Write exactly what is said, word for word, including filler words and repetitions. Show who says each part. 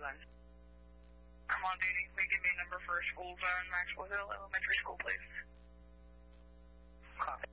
Speaker 1: zone.
Speaker 2: I'm on duty. Will you give me a number for a school zone, Maxwell Hill Elementary School, please?
Speaker 1: Copy.